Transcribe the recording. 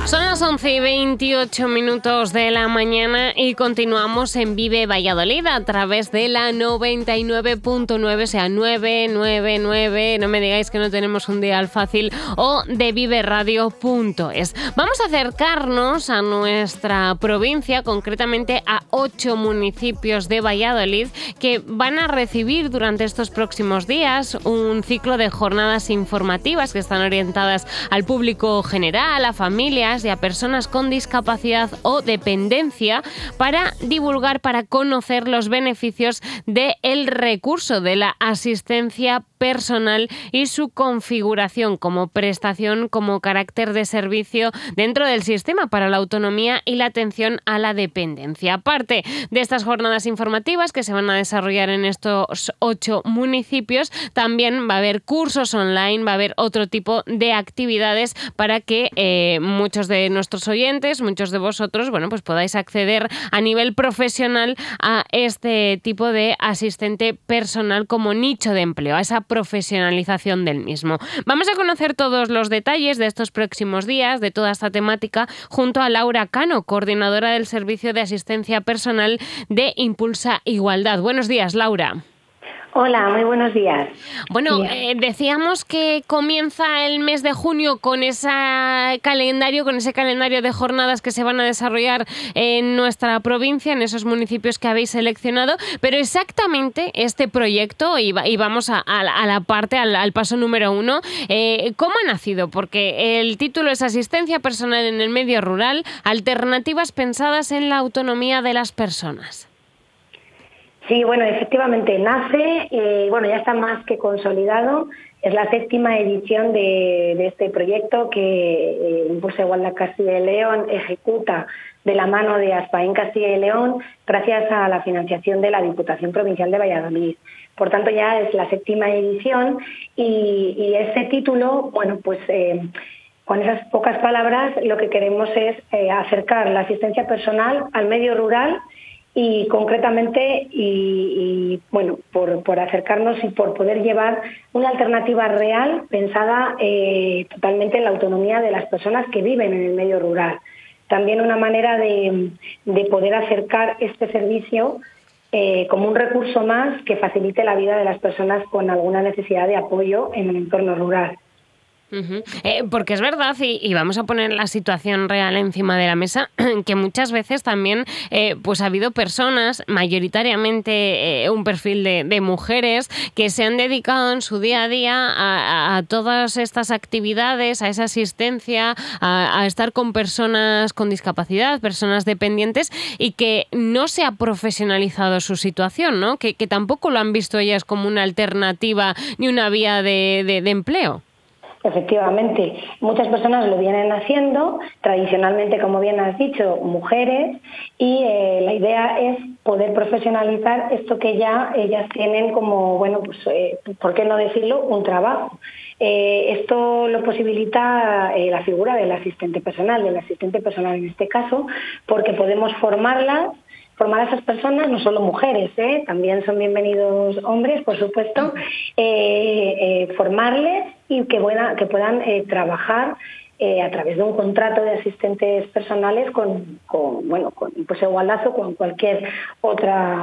Son las 11:28 de la mañana y continuamos en Vive Valladolid a través de la 99.9, o sea, 999, no me digáis que no tenemos un dial fácil, o de viveradio.es. Vamos a acercarnos a nuestra provincia, concretamente a 8 municipios de Valladolid que van a recibir durante estos próximos días un ciclo de jornadas informativas que están orientadas al público general, a familias y a personas con discapacidad o dependencia para divulgar, para conocer los beneficios del recurso de la asistencia personal y su configuración como prestación, como carácter de servicio dentro del sistema para la autonomía y la atención a la dependencia. Aparte de estas jornadas informativas que se van a desarrollar en estos 8 municipios, también va a haber cursos online, va a haber otro tipo de actividades para que muchos de nuestros oyentes, muchos de vosotros, bueno, pues podáis acceder a nivel profesional a este tipo de asistente personal como nicho de empleo, a esa profesionalización del mismo. Vamos a conocer todos los detalles de estos próximos días, de toda esta temática, junto a Laura Cano, coordinadora del Servicio de Asistencia Personal de Impulsa Igualdad. Buenos días, Laura. Hola, muy buenos días. Bueno, decíamos que comienza el mes de junio con ese calendario de jornadas que se van a desarrollar en nuestra provincia, en esos municipios que habéis seleccionado, pero exactamente este proyecto, y vamos al paso número 1, ¿cómo ha nacido? Porque el título es Asistencia Personal en el Medio Rural, alternativas pensadas en la autonomía de las personas. Sí, bueno, efectivamente nace, ya está más que consolidado. Es la 7ª edición de este proyecto que Impulsa Igualdad Castilla y León ejecuta de la mano de Aspain Castilla y León gracias a la financiación de la Diputación Provincial de Valladolid. Por tanto, ya es la 7ª edición y este título, con esas pocas palabras, lo que queremos es acercar la asistencia personal al medio rural y concretamente, por acercarnos y por poder llevar una alternativa real pensada totalmente en la autonomía de las personas que viven en el medio rural. También una manera de poder acercar este servicio como un recurso más que facilite la vida de las personas con alguna necesidad de apoyo en el entorno rural. Porque es verdad, y vamos a poner la situación real encima de la mesa, que muchas veces también ha habido personas, mayoritariamente un perfil de mujeres, que se han dedicado en su día a día a todas estas actividades, a esa asistencia, a estar con personas con discapacidad, personas dependientes, y que no se ha profesionalizado su situación, ¿no? Que tampoco lo han visto ellas como una alternativa ni una vía de empleo. Efectivamente, muchas personas lo vienen haciendo, tradicionalmente, como bien has dicho, mujeres, y la idea es poder profesionalizar esto que ya ellas tienen como, ¿por qué no decirlo?, un trabajo. Esto lo posibilita la figura del asistente personal en este caso, porque podemos formar a esas personas, no solo mujeres, también son bienvenidos hombres, por supuesto, formarles y que puedan trabajar a través de un contrato de asistentes personales con Impulsa Igualdad o con cualquier otra